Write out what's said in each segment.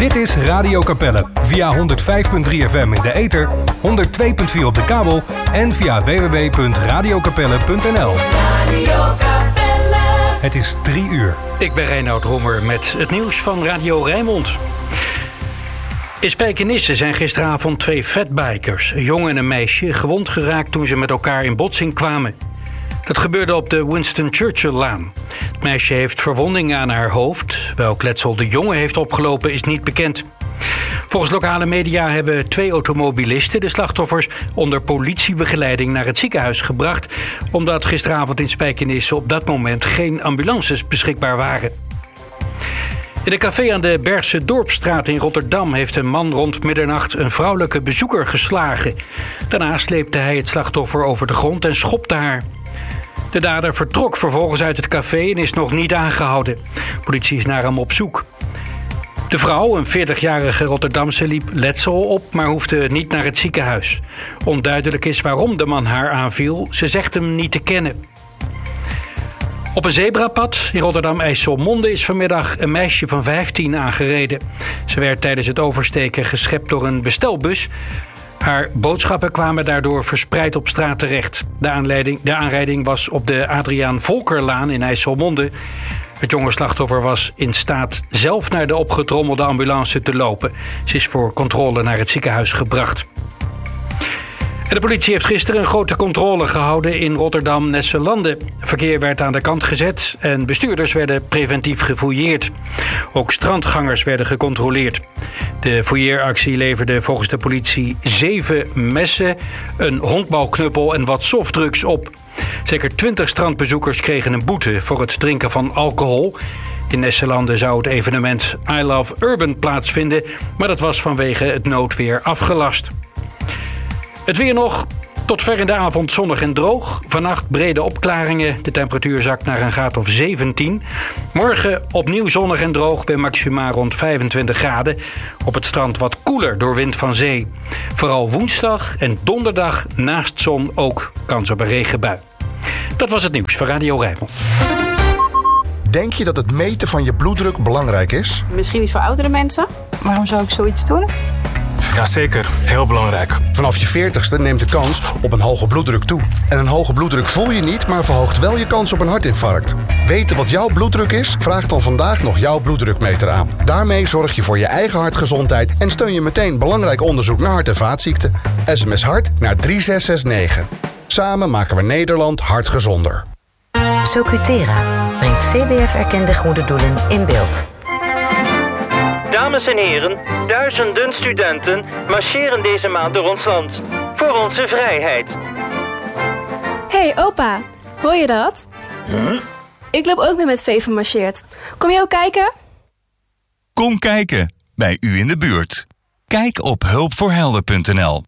Dit is Radio Capelle via 105.3 FM in de ether, 102.4 op de kabel en via www.radiocapelle.nl. Het is 3 uur. Ik ben Reinoud Rommer met het nieuws van Radio Rijnmond. In Spijkenisse zijn gisteravond 2 fatbikers, een jongen en een meisje, gewond geraakt toen ze met elkaar in botsing kwamen. Dat gebeurde op de Winston Churchill-laan. Het meisje heeft verwondingen aan haar hoofd. Welk letsel de jongen heeft opgelopen is niet bekend. Volgens lokale media hebben 2 automobilisten de slachtoffers onder politiebegeleiding naar het ziekenhuis gebracht, omdat gisteravond in Spijkenisse op dat moment geen ambulances beschikbaar waren. In een café aan de Bergse Dorpsstraat in Rotterdam heeft een man rond middernacht een vrouwelijke bezoeker geslagen. Daarna sleepte hij het slachtoffer over de grond en schopte haar. De dader vertrok vervolgens uit het café en is nog niet aangehouden. Politie is naar hem op zoek. De vrouw, een 40-jarige Rotterdamse, liep letsel op, maar hoefde niet naar het ziekenhuis. Onduidelijk is waarom de man haar aanviel. Ze zegt hem niet te kennen. Op een zebrapad in Rotterdam-IJsselmonde is vanmiddag een meisje van 15 aangereden. Ze werd tijdens het oversteken geschept door een bestelbus. Haar boodschappen kwamen daardoor verspreid op straat terecht. De aanrijding was op de Adriaan Volkerlaan in IJsselmonde. Het jonge slachtoffer was in staat zelf naar de opgetrommelde ambulance te lopen. Ze is voor controle naar het ziekenhuis gebracht. En de politie heeft gisteren een grote controle gehouden in Rotterdam-Nesselande. Verkeer werd aan de kant gezet en bestuurders werden preventief gefouilleerd. Ook strandgangers werden gecontroleerd. De fouilleeractie leverde volgens de politie 7 messen, een honkbalknuppel en wat softdrugs op. Zeker 20 strandbezoekers kregen een boete voor het drinken van alcohol. In Nesselande zou het evenement I Love Urban plaatsvinden, maar dat was vanwege het noodweer afgelast. Het weer nog. Tot ver in de avond zonnig en droog. Vannacht brede opklaringen. De temperatuur zakt naar een graad of 17. Morgen opnieuw zonnig en droog bij maxima rond 25 graden. Op het strand wat koeler door wind van zee. Vooral woensdag en donderdag naast zon ook kans op een regenbui. Dat was het nieuws van Radio Rijnmond. Denk je dat het meten van je bloeddruk belangrijk is? Misschien niet voor oudere mensen. Waarom zou ik zoiets doen? Jazeker, heel belangrijk. Vanaf je 40ste neemt de kans op een hoge bloeddruk toe. En een hoge bloeddruk voel je niet, maar verhoogt wel je kans op een hartinfarct. Weten wat jouw bloeddruk is? Vraag dan vandaag nog jouw bloeddrukmeter aan. Daarmee zorg je voor je eigen hartgezondheid en steun je meteen belangrijk onderzoek naar hart- en vaatziekten. SMS hart naar 3669. Samen maken we Nederland hartgezonder. Socutera brengt CBF-erkende goede doelen in beeld. Dames en heren, duizenden studenten marcheren deze maand door ons land. Voor onze vrijheid. Hey opa, hoor je dat? Huh? Ik loop ook mee met Veven marcheert. Kom je ook kijken? Kom kijken, bij u in de buurt. Kijk op hulpvoorhelden.nl.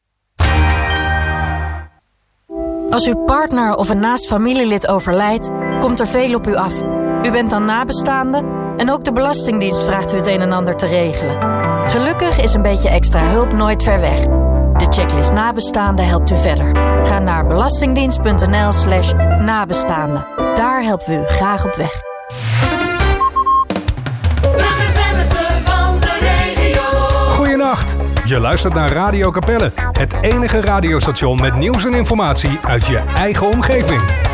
Als uw partner of een naast familielid overlijdt, komt er veel op u af. U bent dan nabestaande en ook de Belastingdienst vraagt u het een en ander te regelen. Gelukkig is een beetje extra hulp nooit ver weg. De checklist nabestaanden helpt u verder. Ga naar belastingdienst.nl/nabestaanden. Daar helpen we u graag op weg. De gezelligste van de regio. Goeienacht. Je luistert naar Radio Capelle, het enige radiostation met nieuws en informatie uit je eigen omgeving.